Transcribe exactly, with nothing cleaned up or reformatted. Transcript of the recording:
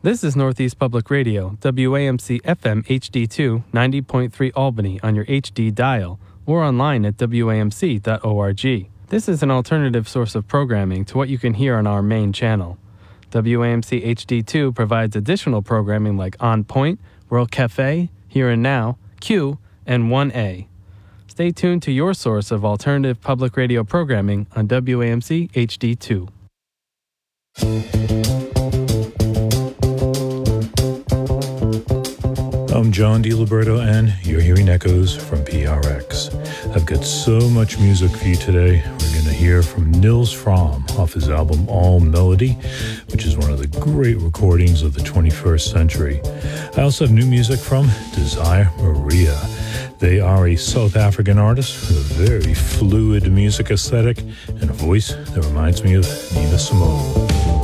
This is Northeast Public Radio, W A M C F M H D two, ninety point three Albany on your H D dial, or online at W A M C dot org. This is an alternative source of programming to what you can hear on our main channel. W A M C H D two provides additional programming like On Point, World Cafe, Here and Now, Q, and one A. Stay tuned to your source of alternative public radio programming on W A M C H D two. I'm John DiLiberto, and you're hearing echoes from P R X. I've got so much music for you today. We're going to hear from Nils Frahm off his album All Melody, which is one of the great recordings of the twenty-first century. I also have new music from Desire Maria. They are a South African artist with a very fluid music aesthetic and a voice that reminds me of Nina Simone.